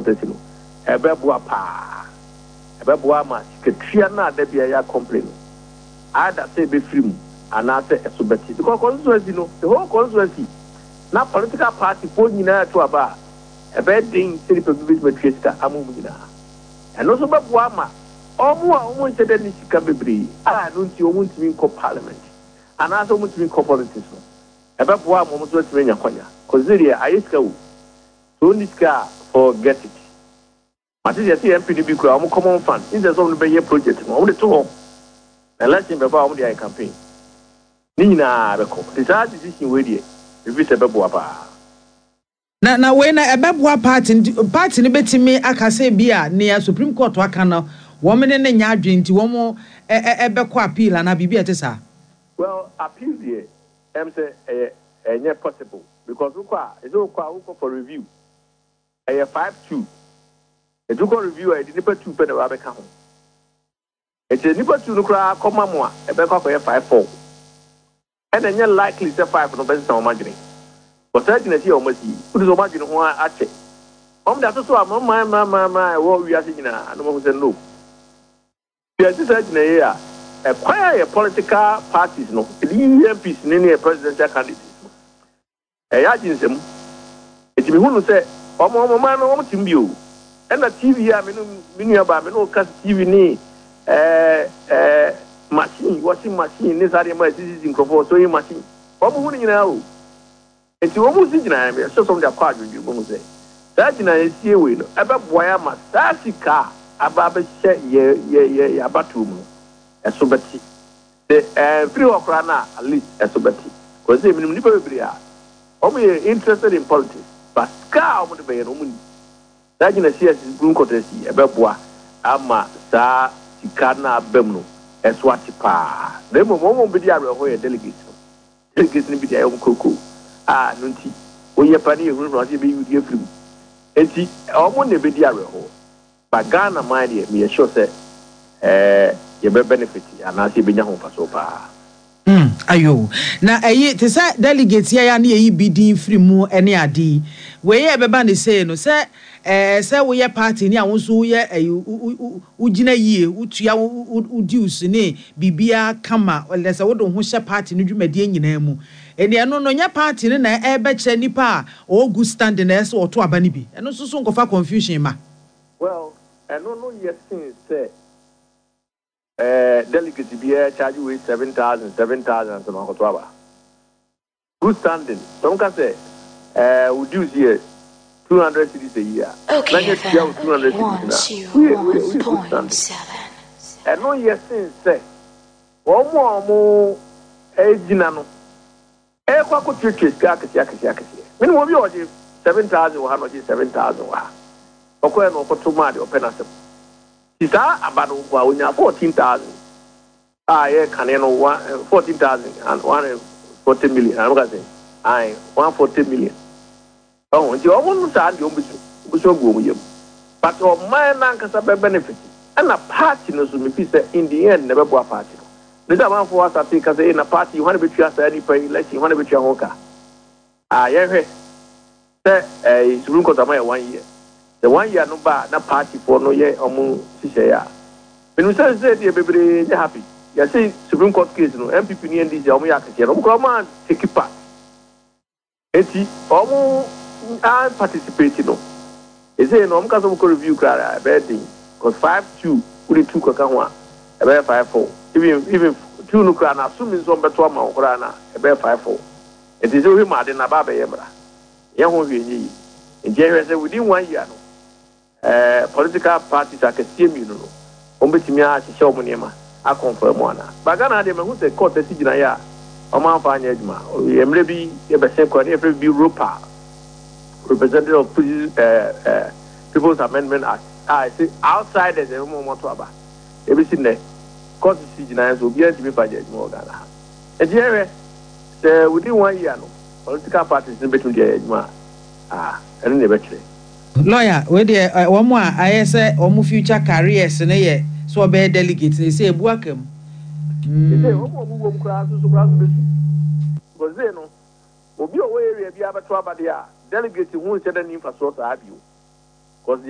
contest no ebeboa pa ebeboa ma secretary na da bia ya complain ada say be free and I say esobeti because constituency no the whole constituency na political party for nyina to aba ebe din say people be betrayska amu nyina and also beboa ma omo say that ni sika bebre no nti omo ntimi ko parliament and also omo ntimi ko politics no ebeboa mo so timi nya kwanya cause ayiska wo so niska forget it but if you MPDB kura omo common fund in the some be project no omo de to ho election be ba omo dey campaign ni na be ko decide decision we dey be se beboa pa na we na ebeboa party ni betimi akase bia ne Supreme Court aka no wo me ne nya adwenti wo mo ebeko appeal na bibia tesa well appeal there say enye possible because we kwa for review 5-2 do go review I did not 2 pen wa beka ho it is nipa 2 no kra koma mo a ebeka for 5-4 and enye likely say 5 no be say imagine but that na see o masi put so imagine ho a che da so ma wo wi ase nyina no mo say no there is that na here acquire political parties no the MPs ni presidential candidates ya jinsem eti mi hunu se omo ma no omo timbio na TV ya menu aba me no ka TV ni machine washing machine ni sare ma sisi nkrofo so yi machine omo hunu nyina o eti omo si nyina me so so dia kwa adwudwu mo se that na esie we no ebe boya ma sasika aba be hye ye abatu mu esobeti free okra na at least esobeti cause e minimum ni bebre a interested in politics but ka omo de be no muni that na see Supreme Court si ebeboa ama sa sika na abem no eswati pa na mo be di areho ye delegate ni bi di ayo koko no nti oye pani ehuru no ase be yudi afrim enti omo ne be di areho ba Ghana man ye me sure say ye be benefit ana se be nya ho faso pa ayo na te say delegate ya na yi bidin free mu ene ade we ye beba ne say no say we ye party ni awon so ye ugina yie utua udius ne bibia kama le say wodo ho hye party no dwumade nyina mu ene no no nya party ne na ebe kire nipa o good stand na so oto aba ne bi eno so nkofa confusion ma well eno no yes say delegate be charge we 7,000 so no to aba good standing don't can say we do here 200 cities a year okay, 200 cities and no yes say omo ejina no kwa ko tete ka akesi mini mo bi o 7,000 wa no 7,000 wa okwa no ko to ma de open asem isa abado kwa onya 14,000 ye kaneno 14,000 and 140 million I'm going to say 140 million oh nti omo no sa de obuso gu omo yem but o man na nkasa be benefit and a party no so me fi say in the end never bo party no the man for us say kasa in a party you want to be twa say any pay election you want to be twa hoka ye hwe say Supreme Court am 1 year the 1 year no ba na party for no ye omo sise ya menu say dey bebre dey happy ya say Supreme Court case no MPP ni NDC omo ya kase no ko man take part eti omo I participate no is say no omo ko review kra betting cause 5-2 we 2 kaka ho a e be 5-4 even 2 no kra na assume so beto ama kra na e be 5-4 it is we ma de na ba be yebra ye ho hwenyi nje say within 1 year no political parties are KCMU no ombetimi a hye omo nema a confirm ana bagana de me hu say court ti gina ya omo afa anya adwuma emre bi e be say ko ne e bi ropa representative of People's Amendment Act I say outside the omo to aba e bi sin ne court ti gina so bi anti me pa je adwuma Ghana e je say within 1 year no political parties ne betu je adwuma ene ne be kire lawyer we dey omo a say omo future careers ne ye so be delegate ne say ebu akam say omo wo kra so besu because no obi o we area bi abeto abade a delegate hu se da ni infrastructure abio